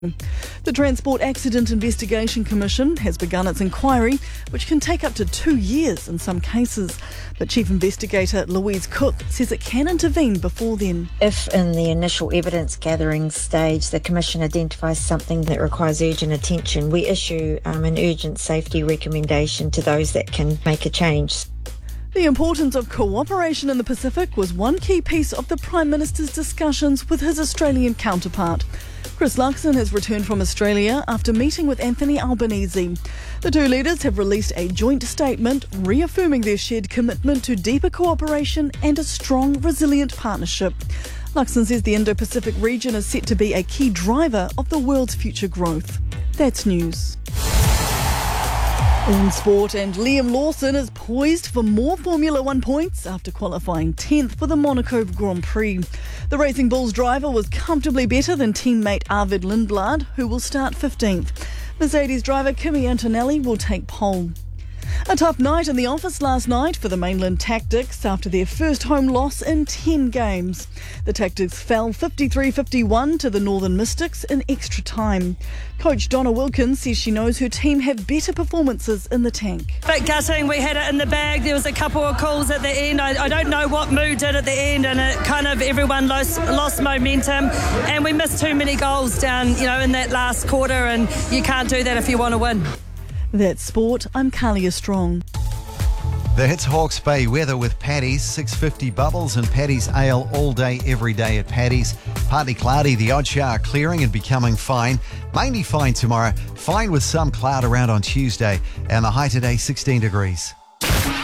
The Transport Accident Investigation Commission has begun its inquiry, which can take up to 2 years in some cases. But Chief Investigator Louise Cook says it can intervene before then. If in the initial evidence gathering stage the Commission identifies something that requires urgent attention, we issue an urgent safety recommendation to those that can make a change. The importance of cooperation in the Pacific was one key piece of the Prime Minister's discussions with his Australian counterpart. Chris Luxon has returned from Australia after meeting with Anthony Albanese. The two leaders have released a joint statement reaffirming their shared commitment to deeper cooperation and a strong, resilient partnership. Luxon says the Indo-Pacific region is set to be a key driver of the world's future growth. That's news. In sport, and Liam Lawson is poised for more Formula One points after qualifying 10th for the Monaco Grand Prix. The Racing Bulls driver was comfortably better than teammate Arvid Lindblad, who will start 15th. Mercedes driver Kimi Antonelli will take pole. A tough night in the office last night for the Mainland Tactics after their first home loss in 10 games. The Tactics fell 53-51 to the Northern Mystics in extra time. Coach Donna Wilkins says she knows her team have better performances in the tank. Bit gutting, we had it in the bag. There was a couple of calls at the end. I don't know what Moo did at the end, and it kind of everyone lost momentum, and we missed too many goals down, in that last quarter, and you can't do that if you want to win. That's sport. I'm Kalia Strong. That's Hawke's Bay weather with Paddy's. 650 bubbles and Paddy's Ale all day, every day at Paddy's. Partly cloudy, the odd shower clearing and becoming fine. Mainly fine tomorrow. Fine with some cloud around on Tuesday. And the high today, 16 degrees.